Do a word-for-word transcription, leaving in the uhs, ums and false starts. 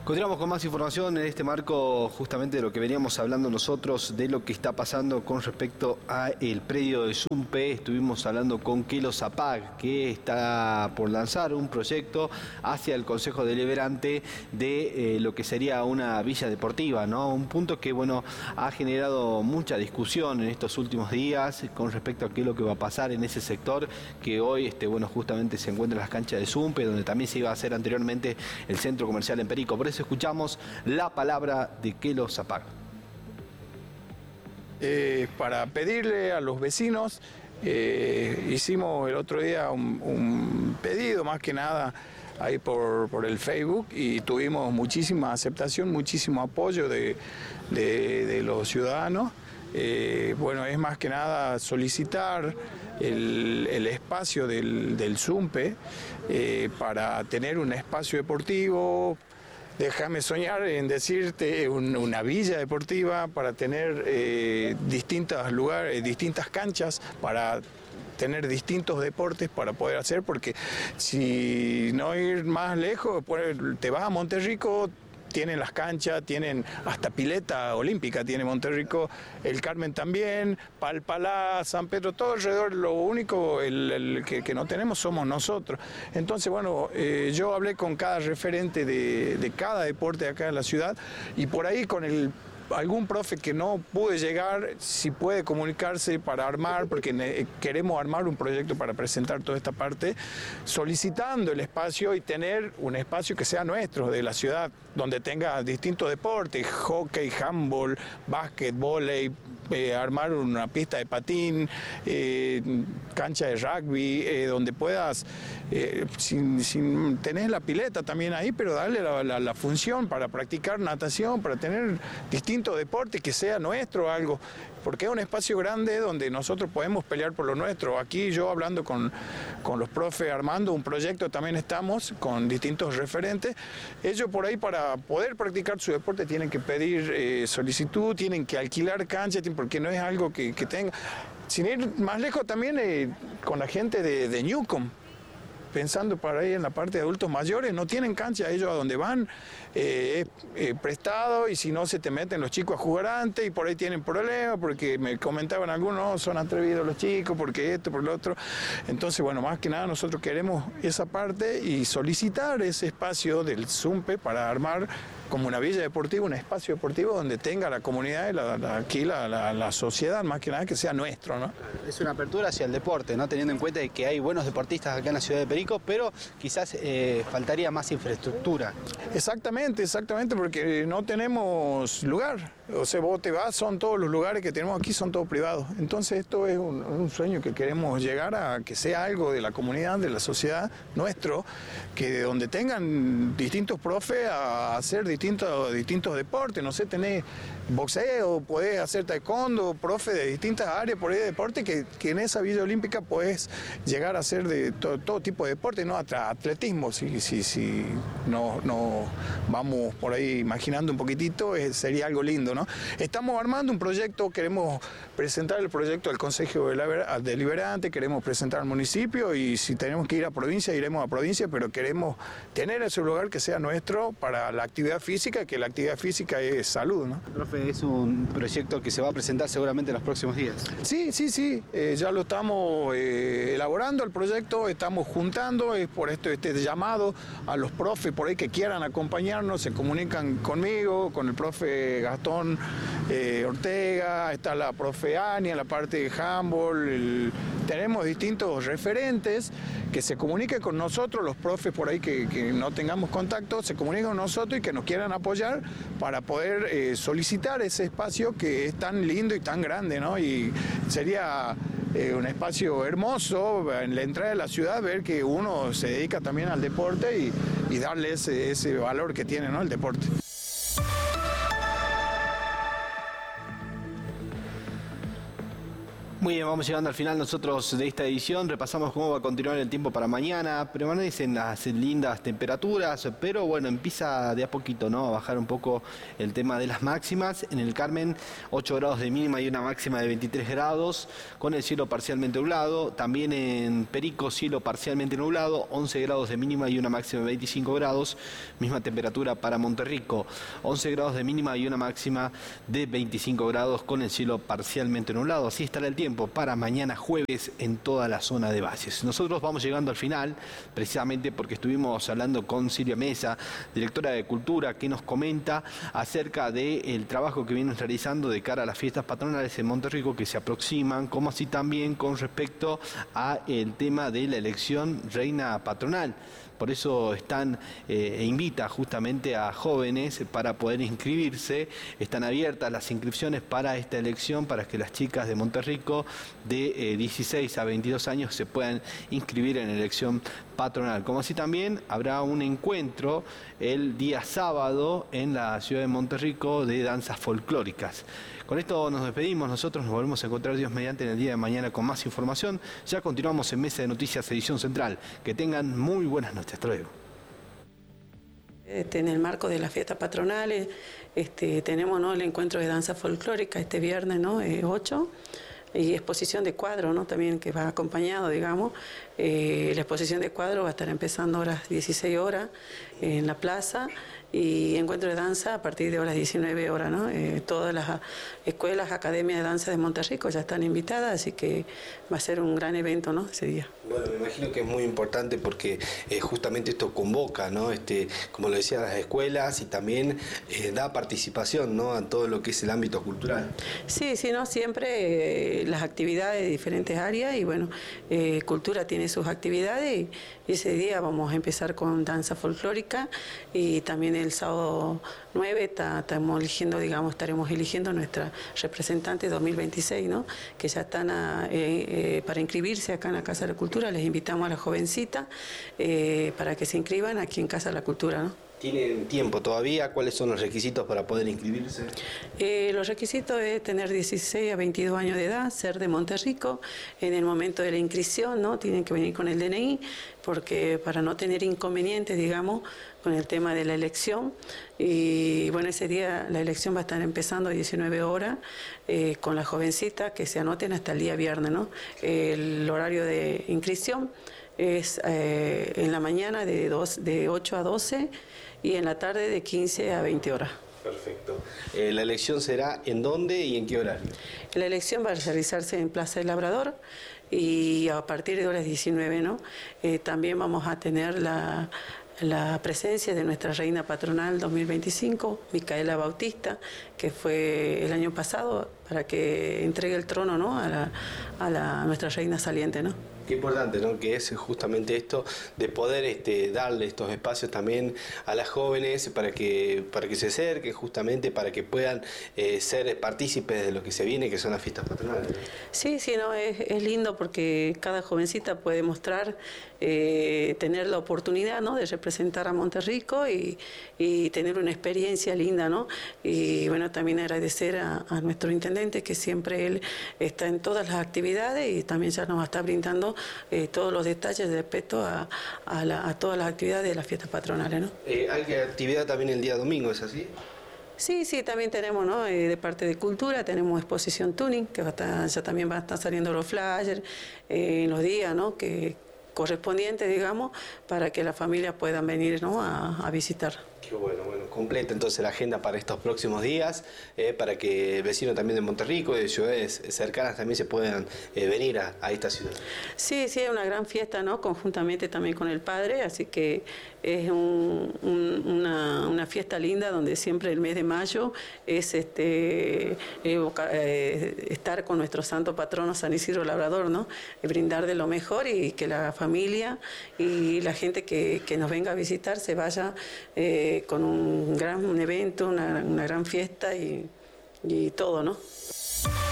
Continuamos con más información en este marco justamente de lo que veníamos hablando nosotros, de lo que está pasando con respecto al predio de Zumpe. Estuvimos hablando con Kelo Zapag, que está por lanzar un proyecto hacia el Consejo Deliberante de eh, lo que sería una villa deportiva, ¿no? Un punto que, bueno, ha generado mucha discusión en estos últimos días con respecto a qué es lo que va a pasar en ese sector, que hoy, este, bueno, justamente se encuentra en las canchas de Zumpe, donde también se iba a hacer anteriormente el centro comercial en Perico. Por eso escuchamos la palabra de Kelo Zapag. Eh, para pedirle a los vecinos, eh, hicimos el otro día un, un pedido más que nada ahí por, por el Facebook y tuvimos muchísima aceptación, muchísimo apoyo de, de, de los ciudadanos. Eh, bueno, es más que nada solicitar el, el espacio del, del Zumpe eh, para tener un espacio deportivo. Déjame soñar en decirte un, una villa deportiva para tener eh, distintos lugares, distintas canchas para tener distintos deportes para poder hacer, porque si no ir más lejos, te vas a Monterrico, tienen las canchas, tienen hasta pileta olímpica, tiene Monterrico, el Carmen también, Palpalá, San Pedro, todo alrededor. Lo único el, el que, que no tenemos somos nosotros. Entonces, bueno, eh, yo hablé con cada referente de, de cada deporte acá en la ciudad y por ahí con el algún profe que no pude llegar, si puede comunicarse para armar, porque queremos armar un proyecto para presentar toda esta parte, solicitando el espacio y tener un espacio que sea nuestro, de la ciudad, donde tenga distintos deportes, hockey, handball, básquet, vóley, eh, armar una pista de patín, eh, cancha de rugby, eh, donde puedas, eh, sin, sin tener la pileta también ahí, pero darle la, la, la función para practicar natación, para tener distintos deporte que sea nuestro algo, porque es un espacio grande donde nosotros podemos pelear por lo nuestro. Aquí yo hablando con, con los profes, armando un proyecto, también estamos con distintos referentes. Ellos por ahí para poder practicar su deporte tienen que pedir eh, solicitud, tienen que alquilar cancha, porque no es algo que, que tenga. Sin ir más lejos también eh, con la gente de, de Newcom, pensando para ahí en la parte de adultos mayores, no tienen cancha, ellos a donde van eh, es eh, prestado, y si no se te meten los chicos a jugar antes y por ahí tienen problemas, porque me comentaban algunos, no, son atrevidos los chicos, porque esto, por lo otro. Entonces, bueno, más que nada nosotros queremos esa parte y solicitar ese espacio del Zumpe para armar como una villa deportiva, un espacio deportivo donde tenga la comunidad y la, la, aquí la, la, la sociedad, más que nada que sea nuestro, ¿no? Es una apertura hacia el deporte, ¿no? Teniendo en cuenta que hay buenos deportistas acá en la ciudad de Perico, pero quizás eh, faltaría más infraestructura. Exactamente, exactamente, porque no tenemos lugar. O sea, vos te vas, son todos los lugares que tenemos aquí, son todos privados. Entonces esto es un, un sueño que queremos llegar a que sea algo de la comunidad, de la sociedad, nuestro, que donde tengan distintos profes a hacer distintos, distintos deportes. No sé, tenés boxeo, podés hacer taekwondo, profe de distintas áreas por ahí de deporte, que, que en esa Villa Olímpica podés llegar a hacer de to, todo tipo de deporte, ¿no? Atletismo, si, si, si no, no vamos por ahí imaginando un poquitito, eh, sería algo lindo, ¿no? Estamos armando un proyecto, queremos presentar el proyecto al Consejo Deliberante, queremos presentar al municipio y si tenemos que ir a provincia, iremos a provincia, pero queremos tener ese lugar que sea nuestro para la actividad física, que la actividad física es salud, ¿no? Profe, es un proyecto que se va a presentar seguramente en los próximos días. Sí, sí, sí, eh, ya lo estamos eh, elaborando el proyecto, estamos juntando, es por esto este llamado a los profes por ahí que quieran acompañarnos, se comunican conmigo, con el profe Gastón eh, Ortega, está la profe Ania en la parte de handball, el, tenemos distintos referentes que se comuniquen con nosotros, los profes por ahí que, que no tengamos contacto, se comunican con nosotros y que nos quieran apoyar para poder eh, solicitar ese espacio que es tan lindo y tan grande, ¿no? Y sería eh, un espacio hermoso en la entrada de la ciudad, ver que uno se dedica también al deporte y, y darle ese, ese valor que tiene, ¿no? El deporte. Muy bien, vamos llegando al final nosotros de esta edición. Repasamos cómo va a continuar el tiempo para mañana. Permanecen las lindas temperaturas, pero bueno, empieza de a poquito, ¿no?, a bajar un poco el tema de las máximas. En el Carmen, ocho grados de mínima y una máxima de veintitrés grados, con el cielo parcialmente nublado. También en Perico, cielo parcialmente nublado, once grados de mínima y una máxima de veinticinco grados. Misma temperatura para Monterrico, once grados de mínima y una máxima de veinticinco grados, con el cielo parcialmente nublado. Así estará el tiempo para mañana jueves en toda la zona de Valles. Nosotros vamos llegando al final, precisamente porque estuvimos hablando con Silvia Mesa, directora de Cultura, que nos comenta acerca del trabajo que vienen realizando de cara a las fiestas patronales en Monterrico que se aproximan, como así también con respecto a el tema de la elección reina patronal. Por eso están eh, e invita justamente a jóvenes para poder inscribirse. Están abiertas las inscripciones para esta elección, para que las chicas de Monterrico de eh, dieciséis a veintidós años se puedan inscribir en la elección patronal. Como así también habrá un encuentro el día sábado en la ciudad de Monterrico de danzas folclóricas. Con esto nos despedimos, nosotros nos volvemos a encontrar Dios mediante en el día de mañana con más información. Ya continuamos en Mesa de Noticias Edición Central. Que tengan muy buenas noches. Hasta luego. Este, en el marco de las fiestas patronales este, tenemos, ¿no?, el encuentro de danza folclórica este viernes, ¿no?, eh, ocho, y exposición de cuadro, ¿no?, también que va acompañado, digamos. Eh, la exposición de cuadro va a estar empezando a las dieciséis horas en la plaza, y encuentro de danza a partir de horas diecinueve horas, ¿no? Eh, todas las escuelas, academias de danza de Monterrico ya están invitadas, así que va a ser un gran evento, ¿no?, ese día. Bueno, me imagino que es muy importante porque eh, justamente esto convoca, ¿no?, este, como lo decía, a las escuelas, y también eh, da participación, ¿no?, a todo lo que es el ámbito cultural. Sí, sí, ¿no? Siempre eh, las actividades de diferentes áreas, y bueno, eh, Cultura tiene sus actividades, y, y ese día vamos a empezar con danza folclórica, y también el sábado nueve ta, estamos eligiendo, digamos, estaremos eligiendo nuestra representante dos mil veintiséis, ¿no?, que ya están a, eh, eh, para inscribirse acá en la Casa de la Cultura. Les invitamos a las jovencitas eh, para que se inscriban aquí en Casa de la Cultura, ¿no? ¿Tienen tiempo todavía? ¿Cuáles son los requisitos para poder inscribirse? Eh, los requisitos es tener dieciséis a veintidós años de edad, ser de Monterrico. En el momento de la inscripción, ¿no?, tienen que venir con el D N I, porque para no tener inconvenientes, digamos, con el tema de la elección. Y bueno, ese día la elección va a estar empezando a diecinueve horas eh, con las jovencitas que se anoten hasta el día viernes, ¿no? El horario de inscripción es eh, en la mañana de, dos, de ocho a doce, y en la tarde de quince a veinte horas. Perfecto. Eh, ¿La elección será en dónde y en qué horario? La elección va a realizarse en Plaza del Labrador, y a partir de horas diecinueve, ¿no? Eh, también vamos a tener la, la presencia de nuestra reina patronal dos mil veinticinco, Micaela Bautista, que fue el año pasado, para que entregue el trono, ¿no?, a, la, a, la, a nuestra reina saliente, ¿no? Qué importante, ¿no?, que es justamente esto de poder este, darle estos espacios también a las jóvenes para que, para que se acerquen, justamente para que puedan eh, ser partícipes de lo que se viene, que son las fiestas patronales, ¿no? Sí, sí, no, es, es lindo porque cada jovencita puede mostrar, eh, tener la oportunidad, ¿no?, de representar a Monterrico, y, y tener una experiencia linda, ¿no? Y bueno, también agradecer a, a nuestro intendente, que siempre él está en todas las actividades, y también ya nos está brindando Eh, todos los detalles respecto a, a, la, a todas las actividades de las fiestas patronales, ¿no? Eh, ¿Hay actividad también el día domingo, es así? Sí, sí, también tenemos, ¿no?, eh, de parte de Cultura, tenemos exposición tuning, que va a estar, ya también van a estar saliendo los flyers eh, en los días, ¿no?, que correspondientes, digamos, para que las familias puedan venir, ¿no?, a, a visitar. Qué bueno, bueno, completa entonces la agenda para estos próximos días, eh, para que vecinos también de Monterrico y de ciudades cercanas también se puedan eh, venir a, a esta ciudad. Sí, sí, es una gran fiesta, ¿no?, conjuntamente también con el padre, así que es un, un, una, una fiesta linda, donde siempre el mes de mayo es este evoca, eh, estar con nuestro santo patrono San Isidro Labrador, ¿no?, brindar de lo mejor, y que la familia y la gente que, que nos venga a visitar se vaya eh, con un gran un evento, una, una gran fiesta, y, y todo, ¿no?